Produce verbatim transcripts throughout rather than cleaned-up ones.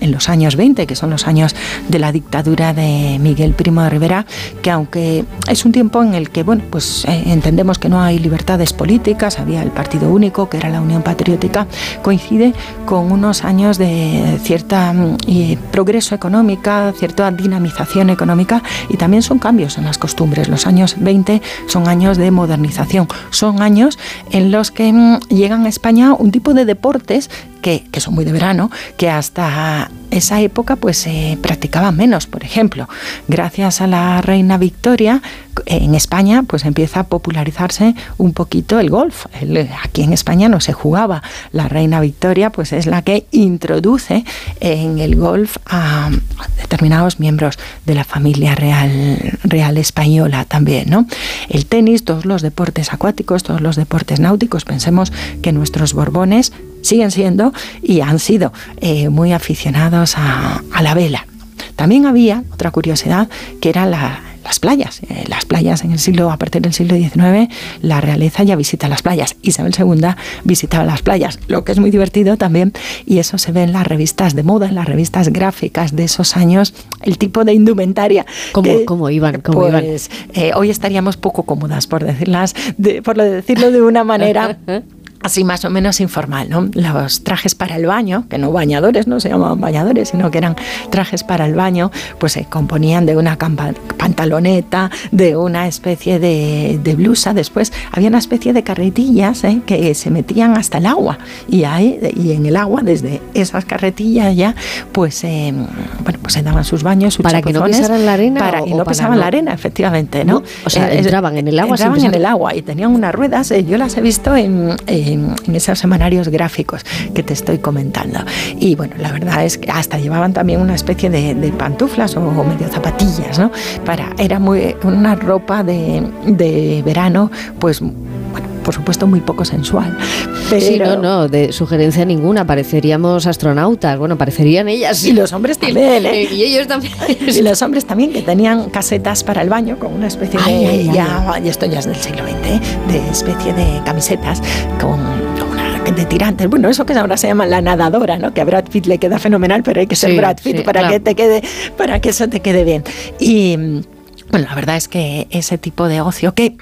en los años veinte, que son los años de la dictadura de Miguel Primo de Rivera, que aunque es un tiempo en el que, bueno, pues eh, entendemos que no hay libertades políticas, había el partido único, que era la Unión Patriótica, coincide con unos años de cierta eh, progreso económica, cierta dinamización económica, y también son cambios en las costumbres. Los años veinte son años de modernización, son años en los que mm, llegan a España un tipo de deportes que, que son muy de verano, que hasta esa época pues se eh, practicaban menos. Por ejemplo, gracias a la reina Victoria, en España pues empieza a popularizarse un poquito el golf. El, aquí en España no se jugaba. La reina Victoria pues es la que introduce en el golf a, a determinados miembros de la familia real, real española también, ¿no? El tenis, todos los deportes acuáticos, todos los deportes náuticos. Pensemos que nuestros Borbones siguen siendo y han sido eh, muy aficionados a, a la vela. También había otra curiosidad, que eran la, las playas. Eh, las playas en el siglo, a partir del siglo diecinueve, la realeza ya visita las playas. Isabel segunda visitaba las playas, lo que es muy divertido también, y eso se ve en las revistas de moda, en las revistas gráficas de esos años, el tipo de indumentaria. ¿Cómo, que, cómo iban? ¿Cómo pues, iban? Eh, hoy estaríamos poco cómodas, por decirlas, de, por decirlo de una manera así más o menos informal, ¿no? Los trajes para el baño, que no bañadores, no se llamaban bañadores, sino que eran trajes para el baño, pues se componían de una campa- pantaloneta, de una especie de, de blusa. Después había una especie de carretillas ¿eh? que se metían hasta el agua, y ahí y en el agua, desde esas carretillas ya, pues eh, bueno, pues se daban sus baños, sus para que no pisaran la arena, para o, que o no para pisaban no. la arena, efectivamente, ¿no? O sea, eh, entraban en el agua, entraban sin en el agua y tenían unas ruedas. Eh, yo las he visto en, en En, en esos semanarios gráficos que te estoy comentando. Y bueno, la verdad es que hasta llevaban también una especie de, de pantuflas o, o medio zapatillas, ¿no? Para, era muy, una ropa de, de verano, pues bueno, por supuesto muy poco sensual. Pero... Sí, no, no, de sugerencia ninguna, pareceríamos astronautas, bueno, parecerían ellas. Y los hombres también, ¿eh? Y ellos también. Y los hombres también, que tenían casetas para el baño con una especie de... Ay, ay, ya, ay. Y esto ya es del siglo veinte, ¿eh? De especie de camisetas con una de tirantes. Bueno, eso que ahora se llama la nadadora, ¿no? Que a Brad Pitt le queda fenomenal, pero hay que ser Sí, Brad Pitt sí, para claro. que te quede, para que eso te quede bien. Y bueno, la verdad es que ese tipo de ocio que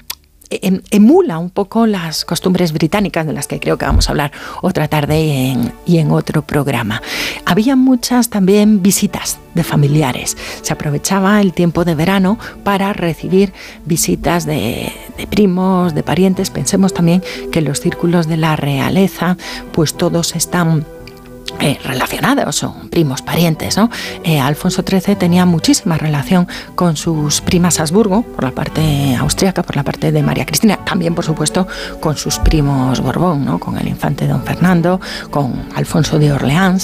emula un poco las costumbres británicas, de las que creo que vamos a hablar otra tarde y en, y en otro programa. Había muchas también visitas de familiares. Se aprovechaba el tiempo de verano para recibir visitas de, de primos, de parientes. Pensemos también que los círculos de la realeza, pues todos están Eh, relacionados, son primos, parientes, ¿no? Eh, Alfonso trece tenía muchísima relación con sus primas Habsburgo, por la parte austríaca, por la parte de María Cristina, también por supuesto con sus primos Borbón, ¿no? Con el infante don Fernando, con Alfonso de Orleans,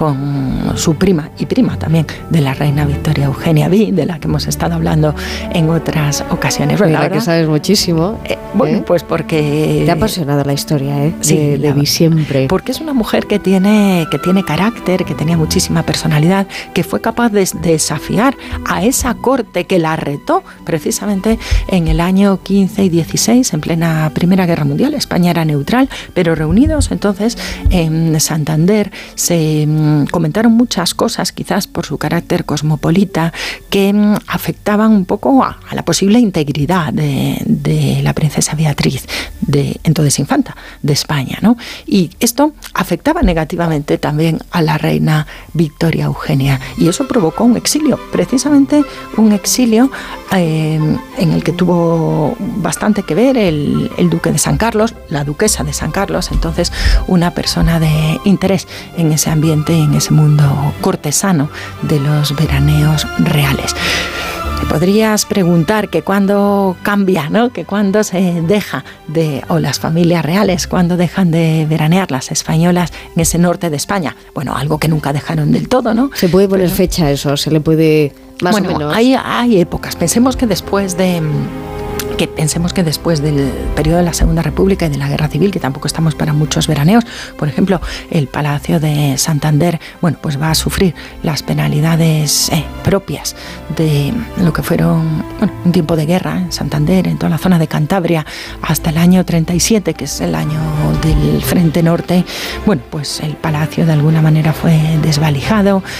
con su prima y prima también de la reina Victoria Eugenia B, de la que hemos estado hablando en otras ocasiones. Bueno, la que sabes muchísimo. Eh, bueno, ¿eh? pues porque... Te ha apasionado la historia, ¿eh? Sí, de, de Vi siempre. Porque es una mujer que tiene... que tiene carácter, que tenía muchísima personalidad, que fue capaz de desafiar a esa corte que la retó precisamente en el año quince y dieciséis, en plena Primera Guerra Mundial. España era neutral, pero reunidos entonces en Santander se mm, comentaron muchas cosas, quizás por su carácter cosmopolita, que mm, afectaban un poco a, a la posible integridad de, de la princesa Beatriz, de entonces infanta de España, ¿no? Y esto afectaba negativamente también a la reina Victoria Eugenia, y eso provocó un exilio, precisamente un exilio eh, en el que tuvo bastante que ver el, el duque de San Carlos, la duquesa de San Carlos, entonces una persona de interés en ese ambiente, en ese mundo cortesano de los veraneos reales. Te podrías preguntar que cuándo cambia, ¿no? Que cuándo se deja de, o las familias reales, cuándo dejan de veranear las españolas en ese norte de España. Bueno, algo que nunca dejaron del todo, ¿no? Se puede poner Pero, fecha a eso, se le puede más bueno, o menos. Hay, hay épocas. Pensemos que después de... que pensemos que después del periodo de la Segunda República y de la Guerra Civil, que tampoco estamos para muchos veraneos, por ejemplo, el Palacio de Santander, bueno, pues va a sufrir las penalidades eh, propias de lo que fueron, bueno, un tiempo de guerra en Santander, en toda la zona de Cantabria, hasta el año treinta y siete, que es el año del Frente Norte. Bueno, pues el palacio de alguna manera fue desvalijado,